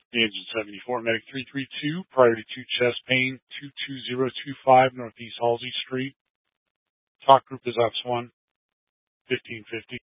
The engine 74, medic 332, priority 2 chest pain, 22025 Northeast Halsey Street. Talk group is Ops 1, 1550.